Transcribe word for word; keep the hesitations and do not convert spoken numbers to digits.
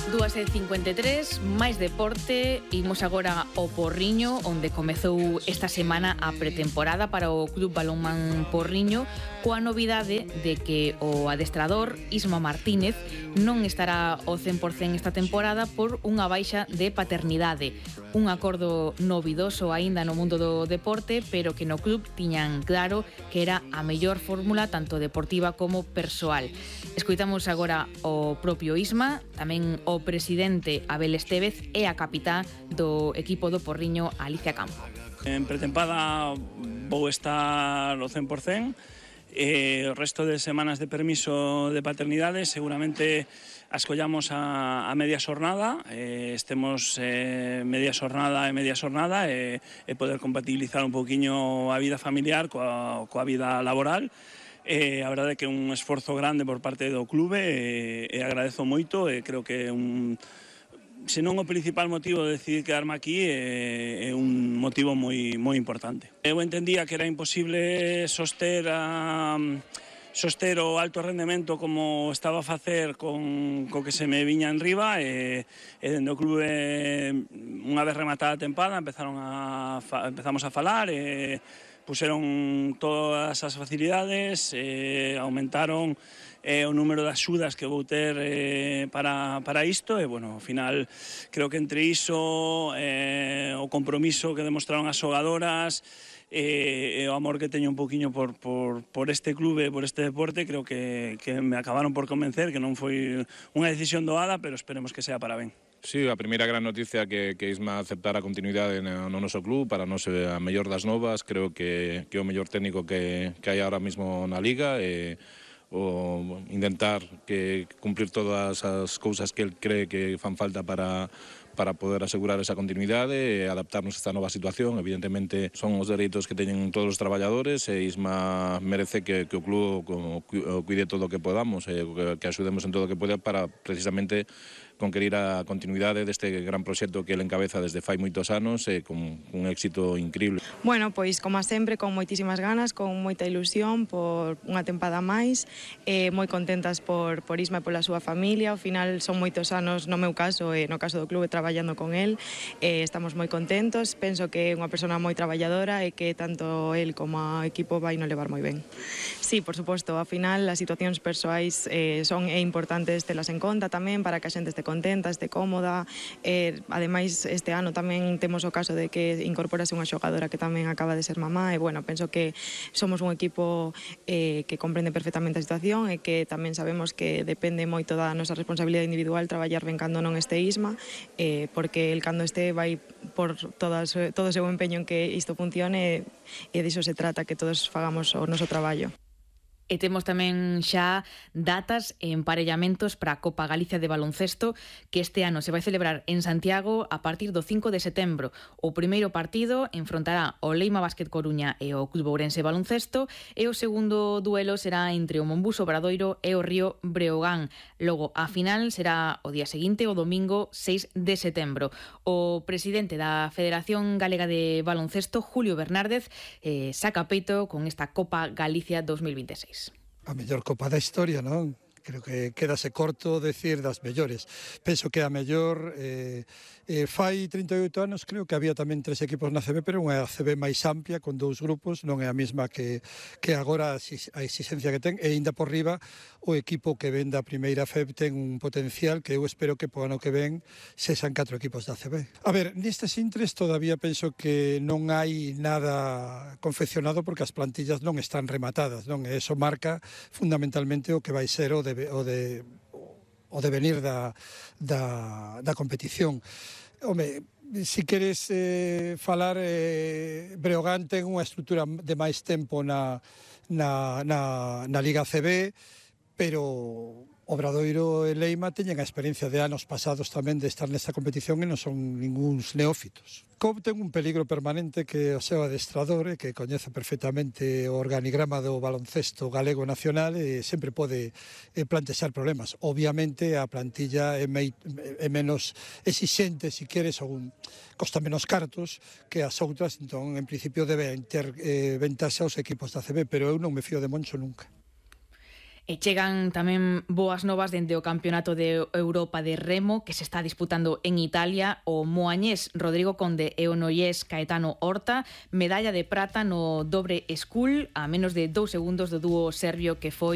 dúas e cincuenta e tres, máis deporte. Imos agora ao Porriño, onde comezou esta semana a pretemporada para o Club Balonmán Porriño, coa novidade de que o adestrador Isma Martínez non estará ao cen por cen esta temporada por unha baixa de paternidade. Un acordo novidoso aínda no mundo do deporte, pero que no club tiñan claro que era a mellor fórmula tanto deportiva como persoal. Escoitamos agora o propio Isma, tamén o presidente Abel Estévez e a capitá do equipo do Porriño, Alicia Campo. En pretempada vou estar ao cen por cen, e o resto de semanas de permiso de paternidade seguramente as collamos a, a media xornada, eh, estemos eh, media xornada e media xornada e, e poder compatibilizar un poquinho a vida familiar coa, coa vida laboral. Eh, a verdade é que é un esforzo grande por parte do clube e, e agradezo moito e creo que é un, se non o principal motivo de decidir quedarme aquí é, é un motivo moi, moi importante. Eu entendía que era imposible soster a... soster o alto rendemento como estaba a facer con co que se me viña en riba e, e dende o clube unha vez rematada a tempada empezaron a fa, empezamos a falar e puseron todas as facilidades, e aumentaron eh, o número de axudas que vou ter eh, para, para isto e, bueno, ao final creo que entre iso eh, o compromiso que demostraron as xogadoras e, e o amor que teño un poquinho por, por, por este clube, por este deporte, creo que, que me acabaron por convencer que non foi unha decisión doada, pero esperemos que sea para ben. Sí, a primeira gran noticia que, que Isma aceptara a continuidade no, no noso club, para nós é a mellor das novas, creo que, que é o mellor técnico que, que hai ahora mismo na Liga e o intentar que cumplir todas as cousas que el cree que fan falta para para poder asegurar esa continuidade e adaptarnos a esta nova situación. Evidentemente son os dereitos que teñen todos os traballadores e Isma merece que, que o club o cuide todo o que podamos e que, que axudemos en todo o que poda para precisamente conquerir a continuidade deste gran proxecto que ele encabeza desde fai moitos anos e con un éxito increíble. Bueno, pois como sempre, con moitísimas ganas, con moita ilusión por unha tempada máis, eh, moi contentas por, por Isma e pola súa familia. Ao final son moitos anos, no meu caso e no caso do clube, traballando con el, eh, estamos moi contentos, penso que é unha persona moi traballadora e que tanto el como o equipo vai no levar moi ben. Sí, por suposto, ao final as situacións persoais eh, son é importantes telas en conta tamén para que a xente este contenta, este cómoda. Eh, ademais, este ano tamén temos o caso de que incorporase unha xogadora que tamén acaba de ser mamá e, bueno, penso que somos un equipo eh, que comprende perfectamente a situación e que tamén sabemos que depende moito da nosa responsabilidade individual traballar ben cando non este Isma, eh, porque el cando este vai por todas, todo o seu empeño en que isto funcione e diso se trata, que todos fagamos o noso traballo. E temos tamén xa datas e emparellamentos para a Copa Galicia de baloncesto, que este ano se vai celebrar en Santiago a partir do cinco de setembro. O primeiro partido enfrontará o Leima Básquet Coruña e o Club Ourense Baloncesto, e o segundo duelo será entre o Monbus Obradoiro e o Río Breogán. Logo, a final será o día seguinte, o domingo seis de setembro. O presidente da Federación Galega de Baloncesto, Julio Bernárdez, eh, saca peito con esta Copa Galicia dos mil veintiséis. A mellor Copa da historia, non? Creo que quedase corto decir das mellores. Penso que a mellor eh, eh, fai trinta e oito anos, creo que había tamén tres equipos na C B, pero unha C B máis amplia, con dous grupos, non é a mesma que, que agora a exigencia que ten, e ainda por riba o equipo que ven da primeira F E B ten un potencial que eu espero que po ano que ven sexan catro equipos da C B. A ver, nestes intres todavía penso que non hai nada confeccionado porque as plantillas non están rematadas, non? E iso marca fundamentalmente o que vai ser o de o de o devenir da, da, da competición. Home, si queres eh, falar, eh, Breogán ten unha estrutura de máis tempo na, na, na, na Liga C B, pero Obradoiro e Leima teñen a experiencia de anos pasados tamén de estar nesta competición e non son ningúns neófitos. C O B ten un peligro permanente que o seu adestrador, que coñece perfectamente o organigrama do baloncesto galego nacional e sempre pode plantexar problemas. Obviamente a plantilla é, mei, é menos exixente, se queres, ou costa menos cartos que as outras, entón en principio deben ter eh, ventaxa aos equipos da C B, pero eu non me fío de Moncho nunca. E chegan tamén boas novas dende o Campeonato de Europa de Remo que se está disputando en Italia. O moañés Rodrigo Conde e o nollés Caetano Horta, medalla de prata no dobre school a menos de dous segundos do dúo serbio que foi